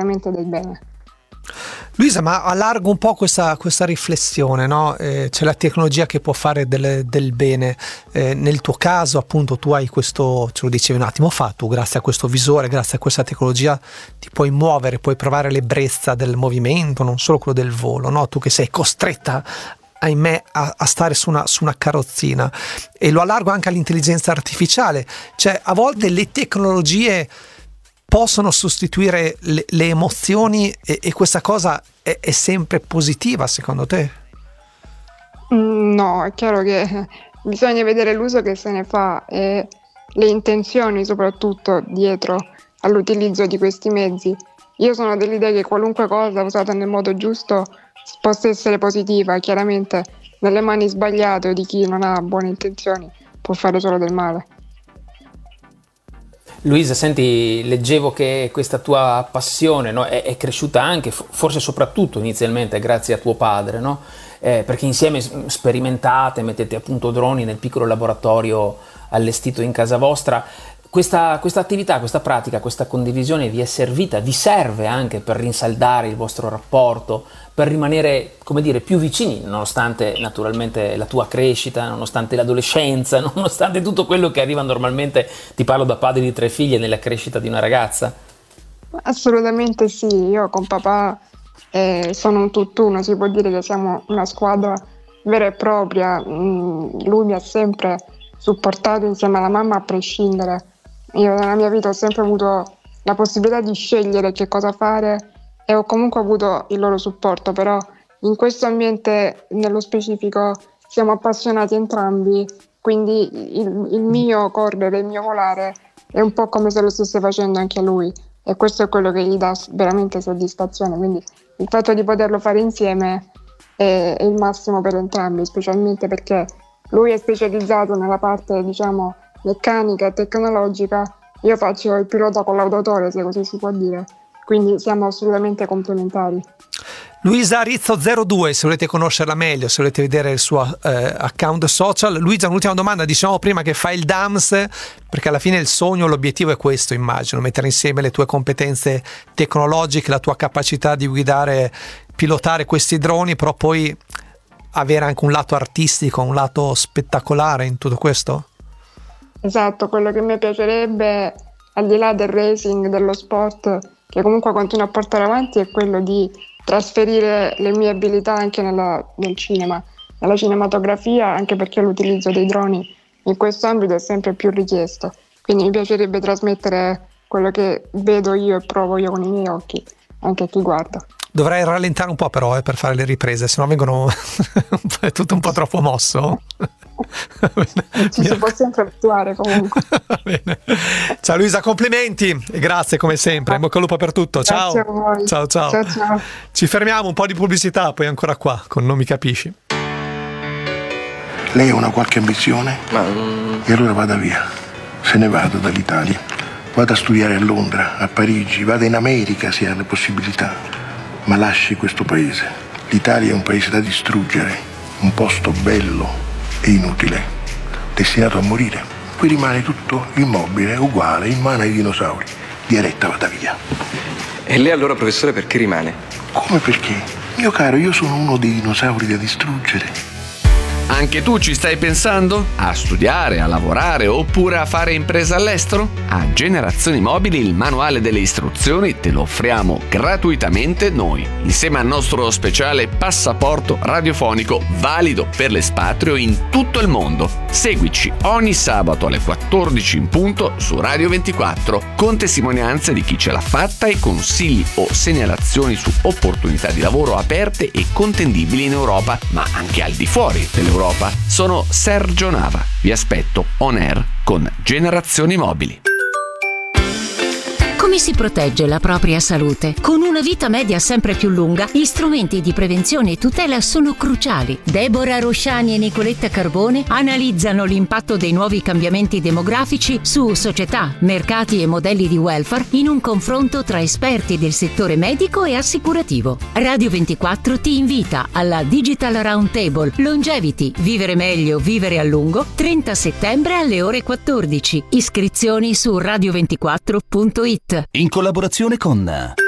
direttamente del bene. Luisa, ma allargo un po' questa riflessione, no? C'è la tecnologia che può fare del bene, nel tuo caso appunto tu hai questo, ce lo dicevi un attimo fa, tu grazie a questo visore, grazie a questa tecnologia ti puoi muovere, puoi provare l'ebbrezza del movimento, non solo quello del volo, no? Tu che sei costretta, ahimè, a stare su una carrozzina, e lo allargo anche all'intelligenza artificiale, cioè a volte le tecnologie possono sostituire le emozioni e questa cosa è sempre positiva secondo te? No, è chiaro che bisogna vedere l'uso che se ne fa e le intenzioni soprattutto dietro all'utilizzo di questi mezzi. Io sono dell'idea che qualunque cosa usata nel modo giusto possa essere positiva, chiaramente nelle mani sbagliate o di chi non ha buone intenzioni può fare solo del male. Luisa, senti, leggevo che questa tua passione, no, è cresciuta anche, forse soprattutto inizialmente grazie a tuo padre, no? Perché insieme sperimentate, mettete appunto droni nel piccolo laboratorio allestito in casa vostra. Questa attività, questa pratica, questa condivisione vi è servita, vi serve anche per rinsaldare il vostro rapporto, per rimanere, come dire, più vicini, nonostante naturalmente la tua crescita, nonostante l'adolescenza, nonostante tutto quello che arriva normalmente, ti parlo da padre di 3 figlie, nella crescita di una ragazza? Assolutamente sì, io con papà sono un tutt'uno, si può dire che siamo una squadra vera e propria. Lui mi ha sempre supportato insieme alla mamma a prescindere. Io nella mia vita ho sempre avuto la possibilità di scegliere che cosa fare e ho comunque avuto il loro supporto, però in questo ambiente nello specifico siamo appassionati entrambi, quindi il mio correre, il mio volare è un po' come se lo stesse facendo anche a lui, e questo è quello che gli dà veramente soddisfazione, quindi il fatto di poterlo fare insieme è il massimo per entrambi, specialmente perché lui è specializzato nella parte, diciamo, meccanica e tecnologica, io faccio il pilota collaudatore, se così si può dire, quindi siamo assolutamente complementari. Luisa Rizzo02, se volete conoscerla meglio, se volete vedere il suo account social. Luisa, un'ultima domanda, dicevamo prima che fai il DAMS, perché alla fine il sogno, l'obiettivo è questo, immagino, mettere insieme le tue competenze tecnologiche, la tua capacità di guidare, pilotare questi droni, però poi avere anche un lato artistico, un lato spettacolare in tutto questo? Esatto, quello che mi piacerebbe, al di là del racing, dello sport, che comunque continuo a portare avanti, è quello di trasferire le mie abilità anche nel cinema, nella cinematografia, anche perché l'utilizzo dei droni in questo ambito è sempre più richiesto. Quindi mi piacerebbe trasmettere quello che vedo io e provo io con i miei occhi anche a chi guarda. Dovrei rallentare un po' però per fare le riprese, sennò vengono è tutto un po' troppo mosso. Ci si può sempre attuare comunque. Bene. Ciao Luisa, complimenti e grazie come sempre, in bocca al lupo per tutto. Ciao. Grazie a voi. Ciao. Ciao. Ci fermiamo, un po' di pubblicità, poi ancora qua con Non mi capisci. Lei ha una qualche ambizione? E allora vada via, se ne vada dall'Italia, vada a studiare a Londra, a Parigi, vada in America se ha le possibilità, ma lasci questo paese. L'Italia è un paese da distruggere, un posto bello e inutile, destinato a morire. Qui rimane tutto immobile, uguale, in mano ai dinosauri. Diaretta, vada via. E lei allora, professore, perché rimane? Come perché? Mio caro, io sono uno dei dinosauri da distruggere. Anche tu ci stai pensando? A studiare, a lavorare oppure a fare impresa all'estero? A Generazioni Mobili il manuale delle istruzioni te lo offriamo gratuitamente noi, insieme al nostro speciale passaporto radiofonico valido per l'espatrio in tutto il mondo. Seguici ogni sabato alle 14 in punto su Radio 24 con testimonianze di chi ce l'ha fatta e consigli o segnalazioni su opportunità di lavoro aperte e contendibili in Europa, ma anche al di fuori dell'Europa. Sono Sergio Nava. Vi aspetto on air con Generazioni Mobili. Come si protegge la propria salute? Con una vita media sempre più lunga, gli strumenti di prevenzione e tutela sono cruciali. Deborah Rosciani e Nicoletta Carbone analizzano l'impatto dei nuovi cambiamenti demografici su società, mercati e modelli di welfare in un confronto tra esperti del settore medico e assicurativo. Radio 24 ti invita alla Digital Roundtable Longevity, vivere meglio, vivere a lungo, 30 settembre alle ore 14. Iscrizioni su radio24.it. In collaborazione con